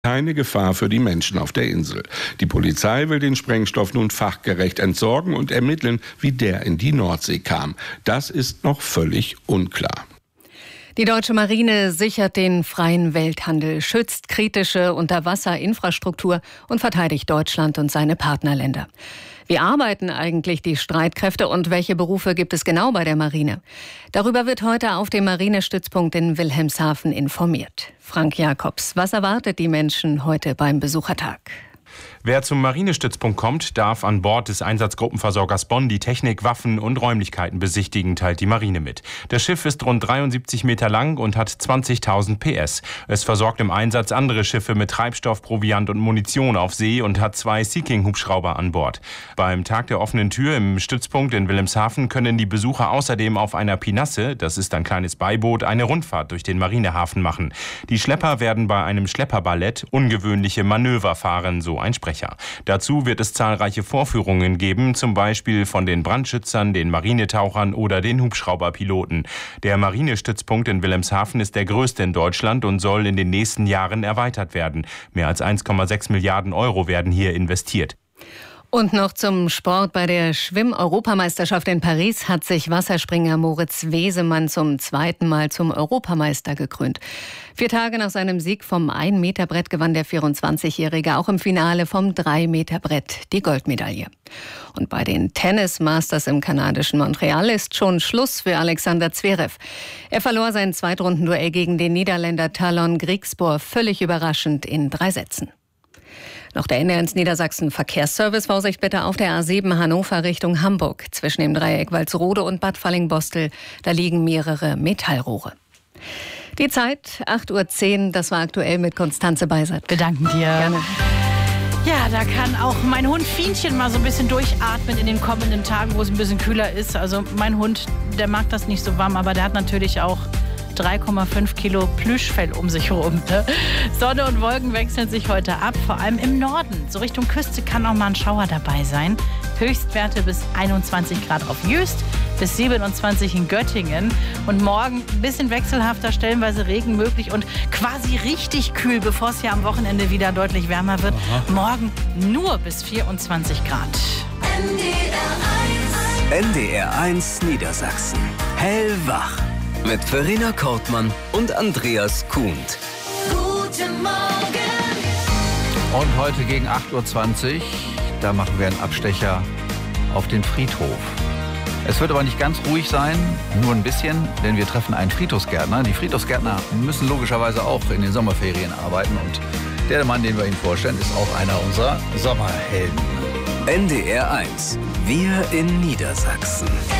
keine Gefahr für die Menschen auf der Insel. Die Polizei will den Sprengstoff nun fachgerecht entsorgen und ermitteln, wie der in die Nordsee kam. Das ist noch völlig unklar. Die deutsche Marine sichert den freien Welthandel, schützt kritische Unterwasserinfrastruktur und verteidigt Deutschland und seine Partnerländer. Wie arbeiten eigentlich die Streitkräfte und welche Berufe gibt es genau bei der Marine? Darüber wird heute auf dem Marinestützpunkt in Wilhelmshaven informiert. Frank Jakobs, was erwartet die Menschen heute beim Besuchertag? Wer zum Marinestützpunkt kommt, darf an Bord des Einsatzgruppenversorgers Bonn die Technik, Waffen und Räumlichkeiten besichtigen, teilt die Marine mit. Das Schiff ist rund 73 Meter lang und hat 20.000 PS. Es versorgt im Einsatz andere Schiffe mit Treibstoff, Proviant und Munition auf See und hat 2 Sea-King-Hubschrauber an Bord. Beim Tag der offenen Tür im Stützpunkt in Wilhelmshaven können die Besucher außerdem auf einer Pinasse, das ist ein kleines Beiboot, eine Rundfahrt durch den Marinehafen machen. Die Schlepper werden bei einem Schlepperballett ungewöhnliche Manöver fahren, so ein Sprecher. Dazu wird es zahlreiche Vorführungen geben, zum Beispiel von den Brandschützern, den Marinetauchern oder den Hubschrauberpiloten. Der Marinestützpunkt in Wilhelmshaven ist der größte in Deutschland und soll in den nächsten Jahren erweitert werden. Mehr als 1,6 Milliarden Euro werden hier investiert. Und noch zum Sport. Bei der Schwimm-Europameisterschaft in Paris hat sich Wasserspringer Moritz Wesemann zum 2. Mal zum Europameister gekrönt. 4 Tage nach seinem Sieg vom 1-Meter-Brett gewann der 24-Jährige auch im Finale vom 3-Meter-Brett die Goldmedaille. Und bei den Tennis-Masters im kanadischen Montreal ist schon Schluss für Alexander Zverev. Er verlor sein Zweitrundenduell gegen den Niederländer Talon Griekspoor völlig überraschend in 3 Sätzen. Noch der NDR Niedersachsen Verkehrsservice. Vorsicht bitte auf der A7 Hannover Richtung Hamburg. Zwischen dem Dreieck Walsrode und Bad Falling-Bostel. Da liegen mehrere Metallrohre. Die Zeit 8:10 Uhr. Das war aktuell mit Konstanze Beisert. Wir danken dir. Gerne. Ja, da kann auch mein Hund Fienchen mal so ein bisschen durchatmen in den kommenden Tagen, wo es ein bisschen kühler ist. Also mein Hund, der mag das nicht so warm, aber der hat natürlich auch 3,5 Kilo Plüschfell um sich herum. Ne? Sonne und Wolken wechseln sich heute ab, vor allem im Norden. So Richtung Küste kann auch mal ein Schauer dabei sein. Höchstwerte bis 21 Grad auf Jüst, bis 27 in Göttingen. Und morgen ein bisschen wechselhafter, stellenweise Regen möglich und quasi richtig kühl, bevor es ja am Wochenende wieder deutlich wärmer wird. Aha. Morgen nur bis 24 Grad. NDR 1 Niedersachsen. Hellwach. Mit Verena Kortmann und Andreas Kuhnt. Guten Morgen. Und heute gegen 8:20 Uhr, da machen wir einen Abstecher auf den Friedhof. Es wird aber nicht ganz ruhig sein, nur ein bisschen, denn wir treffen einen Friedhofsgärtner. Die Friedhofsgärtner müssen logischerweise auch in den Sommerferien arbeiten. Und der Mann, den wir Ihnen vorstellen, ist auch einer unserer Sommerhelden. NDR 1. Wir in Niedersachsen.